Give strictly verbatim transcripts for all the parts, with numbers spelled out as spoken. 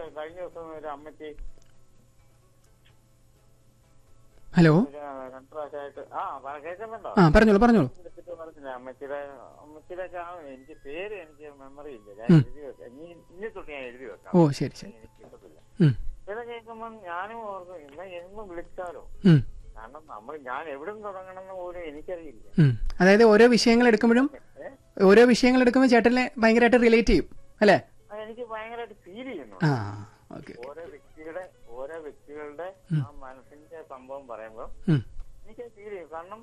കഴിഞ്ഞ ദിവസം ഒരു അമ്മച്ചി ഹലോ രണ്ടു പ്രാവശ്യമായിട്ട് ആ കേൾക്കുന്നുണ്ടോ? ആ പറഞ്ഞോളൂ പറഞ്ഞോളൂ. പറഞ്ഞില്ല അമ്മച്ചിയുടെ അമ്മച്ചിയുടെ എനിക്ക് പേര് എനിക്ക് മെമ്മറി ഇല്ല. ഞാൻ എഴുതി വെക്കാം, ഇനി ഇനി തൊട്ട് ഞാൻ എഴുതി വെക്കാം. ഓ ശരി ശരി. എനിക്ക് കിട്ടത്തില്ല. ചില കേൾക്കുമ്പോ ഞാനും ഓർക്കും എന്നാ എന്ന് വിളിച്ചാലോ, കാരണം നമ്മൾ ഞാൻ എവിടെ നിന്ന് തുടങ്ങണമെന്ന് പോലും എനിക്കറിയില്ല. അതായത് ഓരോ വിഷയങ്ങൾ എടുക്കുമ്പോഴും ഓരോ വിഷയങ്ങൾ എടുക്കുമ്പോൾ ചേട്ടനെ ഭയങ്കരമായിട്ട് റിലേറ്റ് ചെയ്യും അല്ലേ? എനിക്ക് ഭയങ്കരമായിട്ട് ഫീൽ ചെയ്യുന്നു. ഓരോ വ്യക്തിയുടെ ഓരോ വ്യക്തികളുടെ ആ മനസ്സിന്റെ സംഭവം പറയുമ്പോ എനിക്ക് ഫീൽ ചെയ്യും. കാരണം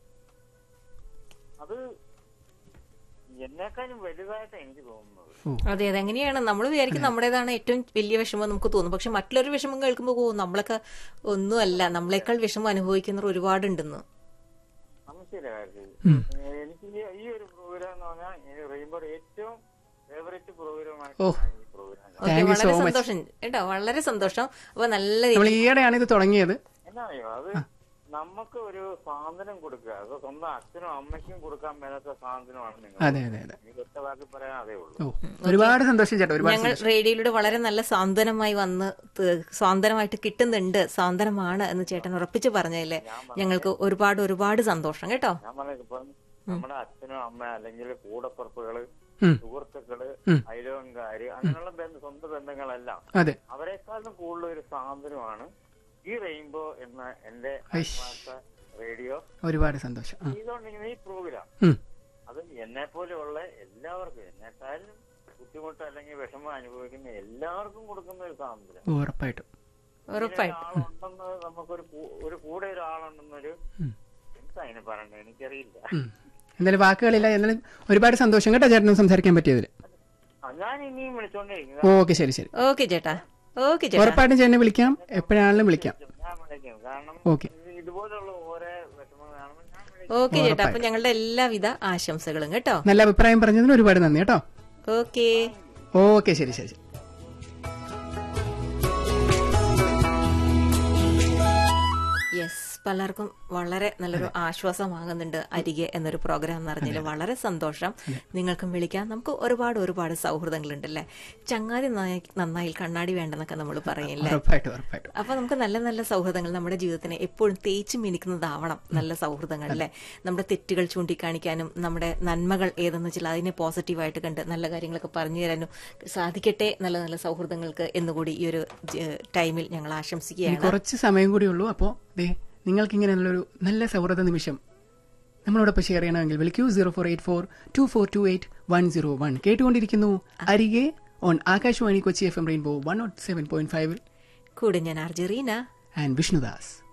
അത് എന്നെക്കാളും വലുതായിട്ട് എനിക്ക് തോന്നുന്നത്. അതെ അതെ, അങ്ങനെയാണ്. നമ്മൾ വിചാരിക്കും നമ്മുടേതാണ് ഏറ്റവും വലിയ വിഷമം നമുക്ക് തോന്നും. പക്ഷെ മറ്റുള്ളൊരു വിഷമം കേൾക്കുമ്പോൾ പോകും നമ്മളൊക്കെ ഒന്നുമല്ല, നമ്മളെക്കാൾ വിഷമം അനുഭവിക്കുന്നവർ ഒരുപാടുണ്ടെന്ന്. നമസ്കാരം കാര്യത്തിൽ എനിക്ക് ഈ ഒരു പ്രോഗ്രാം എന്ന് പറഞ്ഞാൽ റെയിൻബോയുടെ ഏറ്റവും ഫേവറേറ്റ് പ്രോഗ്രാമായിട്ട് ഈ പ്രോഗ്രാം. വളരെ സന്തോഷം കേട്ടോ, വളരെ സന്തോഷം. അപ്പൊ നല്ല ഈയിടെയാണ് ഇത് തുടങ്ങിയത്. എന്നാണെയോ അത് നമുക്ക് ഒരു സാധനം കൊടുക്കുക, അത് സ്വന്തം അച്ഛനും അമ്മയ്ക്കും കൊടുക്കാൻ മേലാത്ത സാധനമാണ് നിങ്ങൾ. അതെ അതെ അതെ, ഒറ്റ വാക്കി പറയാൻ അതേ ഉള്ളൂ. ഒരുപാട് സന്തോഷം ചേട്ടാ. ഞങ്ങൾ റേഡിയോയിലൂടെ വളരെ നല്ല സാന്ത്വനമായി വന്ന് സാന്ത്വനമായിട്ട് കിട്ടുന്നുണ്ട്, സാന്ത്വനമാണ് എന്ന് ചേട്ടൻ ഉറപ്പിച്ച് പറഞ്ഞതില്ലേ ഞങ്ങൾക്ക് ഒരുപാട് ഒരുപാട് സന്തോഷം കേട്ടോ. ഞാൻ പറഞ്ഞത് ഇപ്പം നമ്മുടെ അച്ഛനും അമ്മ അല്ലെങ്കിൽ കൂടപ്പുറപ്പുകള്, സുഹൃത്തുക്കള്, അയലോങ്കാര്, അങ്ങനെയുള്ള സ്വന്തം ബന്ധങ്ങളെല്ലാം അവരെക്കാളും കൂടുതൽ ഒരു സാന്ത്വനമാണ് ഈ റെയിൻബോ എന്ന എന്റെ റേഡിയോ. ഒരുപാട് സന്തോഷം. ചെയ്തുകൊണ്ടിരിക്കുന്ന ഈ പ്രോഗ്രാം അത് എന്നെ പോലെയുള്ള എല്ലാവർക്കും, എന്നെക്കാളും ബുദ്ധിമുട്ട് അല്ലെങ്കിൽ വിഷമം അനുഭവിക്കുന്ന എല്ലാവർക്കും കൊടുക്കുന്ന ഒരു സാന്ത്വനം. ഉറപ്പായിട്ടും ആളുണ്ടെന്ന് നമുക്കൊരു ഒരു കൂടെ ഒരാളുണ്ടെന്നൊരു എന്താ അതിന് പറയണ്ടത് എനിക്കറിയില്ല. എന്തായാലും വാക്കുകളില്ല. എന്നാലും ഒരുപാട് സന്തോഷം കേട്ടോ ചേട്ടനും സംസാരിക്കാൻ പറ്റിയതിൽ. ഞാൻ ഇനിയും വിളിച്ചോണ്ടേ. ഓക്കെ ശരി ശരി. ഓക്കെ ചേട്ടാ. ഓക്കെ ചേട്ടാ, ഉറപ്പായിട്ടും ചേട്ടനെ വിളിക്കാം, എപ്പോഴാണെങ്കിലും വിളിക്കാം. ഞാൻ വിളിക്കാം, കാരണം ഓക്കെ ഇതുപോലുള്ള ഓരോ വിഷമം കാണുമ്പോൾ ഞാൻ വിളിക്കാം. ഓക്കെ ചേട്ടാ, അപ്പൊ ഞങ്ങളുടെ എല്ലാവിധ ആശംസകളും കേട്ടോ. നല്ല അഭിപ്രായം പറഞ്ഞതിന് ഒരുപാട് നന്ദി കേട്ടോ. ഓക്കെ ഓക്കെ ശരി ശരി. യെസ്, പലർക്കും വളരെ നല്ലൊരു ആശ്വാസമാകുന്നുണ്ട് അരികെ എന്നൊരു പ്രോഗ്രാം എന്ന് പറഞ്ഞാൽ. വളരെ സന്തോഷം. നിങ്ങൾക്കും വിളിക്കാം. നമുക്ക് ഒരുപാട് ഒരുപാട് സൗഹൃദങ്ങളുണ്ടല്ലേ. ചങ്ങാതി നന്നായി കണ്ണാടി വേണ്ടെന്നൊക്കെ നമ്മൾ പറയില്ലേ. അപ്പൊ നമുക്ക് നല്ല നല്ല സൗഹൃദങ്ങൾ നമ്മുടെ ജീവിതത്തിനെ എപ്പോഴും തേച്ച് മിനിക്കുന്നതാവണം നല്ല സൗഹൃദങ്ങൾ അല്ലേ. നമ്മുടെ തെറ്റുകൾ ചൂണ്ടിക്കാണിക്കാനും നമ്മുടെ നന്മകൾ ഏതെന്ന് വെച്ചാൽ അതിനെ പോസിറ്റീവായിട്ട് കണ്ട് നല്ല കാര്യങ്ങളൊക്കെ പറഞ്ഞു തരാനും സാധിക്കട്ടെ നല്ല നല്ല സൗഹൃദങ്ങൾക്ക് എന്നുകൂടി ഈ ഒരു ടൈമിൽ ഞങ്ങൾ ആശംസിക്കുകയാണ്. കുറച്ച് സമയം കൂടി ഉള്ളൂ. അപ്പോ നിങ്ങൾക്ക് ഇങ്ങനെയുള്ളൊരു നല്ല സൗഹൃദ നിമിഷം നമ്മളോടൊപ്പം ഷെയർ ചെയ്യണമെങ്കിൽ വിളിക്കൂ zero four eight four to four to eight one zero one. കേട്ടുകൊണ്ടിരിക്കുന്നു അരികെ on Akashvani Kochi F M rainbow one not seven point five. കൂടെ ഞാൻ R J Reena and Vishnudas.